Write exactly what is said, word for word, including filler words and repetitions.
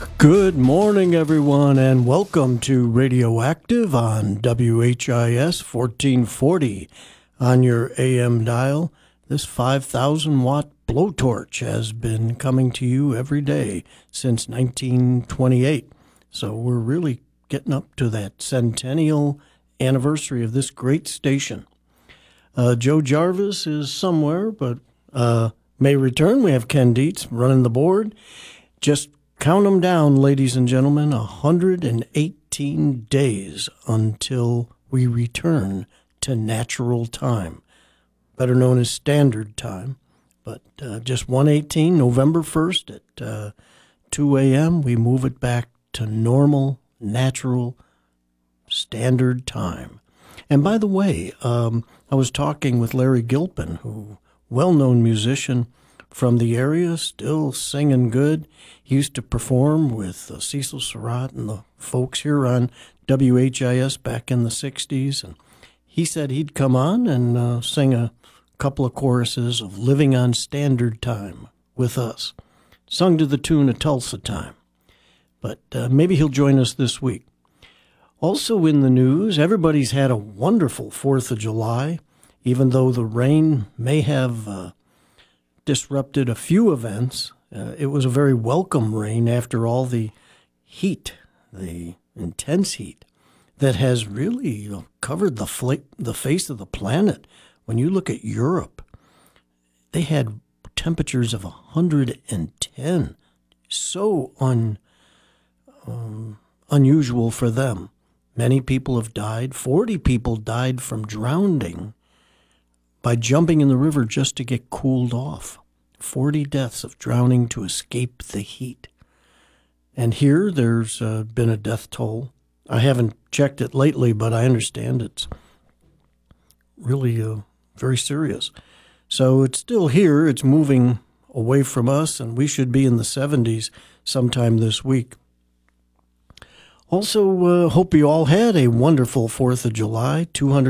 Good morning, everyone, and welcome to Radioactive on W H I S fourteen forty on your A M dial. This five thousand watt blowtorch has been coming to you every day since nineteen twenty-eight. So we're really getting up to that centennial anniversary of this great station. Uh, Joe Jarvis is somewhere, but uh, may return. We have Ken Dietz running the board. Just count them down, ladies and gentlemen, one hundred eighteen days until we return to natural time, better known as standard time. But uh, just one eighteen, November first at uh, two a.m., we move it back to normal, natural, standard time. And by the way, um, I was talking with Larry Gilpin, who well-known musician from the area, still singing good. He used to perform with uh, Cecil Surratt and the folks here on W H I S back in the sixties. And he said he'd come on and uh, sing a couple of choruses of Living on Standard Time with us, sung to the tune of Tulsa Time. But uh, maybe he'll join us this week. Also in the news, everybody's had a wonderful fourth of July, even though the rain may have uh, disrupted a few events. Uh, it was a very welcome rain after all the heat, the intense heat that has really you know, covered the fla- the face of the planet. When you look at Europe, they had temperatures of one hundred ten, so un, um, unusual for them. Many people have died. forty people died from drowning by jumping in the river just to get cooled off. forty deaths of drowning to escape the heat. And here there's uh, been a death toll. I haven't checked it lately, but I understand it's really uh, very serious. So it's still here. It's moving away from us, and we should be in the seventies sometime this week. Also, uh, hope you all had a wonderful fourth of July, two hundred